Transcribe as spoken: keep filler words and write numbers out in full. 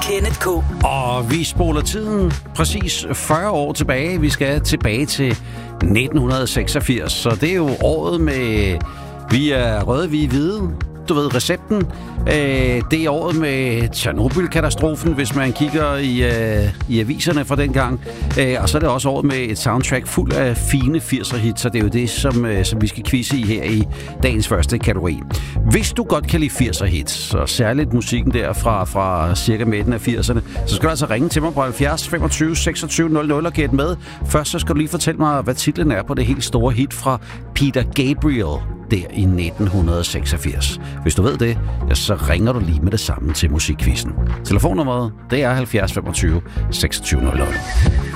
Kenneth K. Og vi spoler tiden præcis fyrre år tilbage. Vi skal tilbage til nitten seksogfirs, så det er jo året med vi er røde, vi er hvide. Du ved, recepten. Øh, det er året med Tjernobyl-katastrofen, hvis man kigger i, øh, i aviserne fra dengang. Øh, og så er det også året med et soundtrack fuld af fine firser-hits, så det er jo det, som, øh, som vi skal quizze i her i dagens første kategori. Hvis du godt kan lide firser-hits, og særligt musikken der fra, fra cirka midten af firserne, så skal du altså ringe til mig på halvfjerds femogtyve seksogtyve nul nul og gætte med. Først så skal du lige fortælle mig, hvad titlen er på det helt store hit fra Peter Gabriel der i nitten seksogfirs. Hvis du ved det, ja, så ringer du lige med det samme til musikquizzen. Telefonnummeret, det er halvfjerds femogtyve seksogtyve nul nul.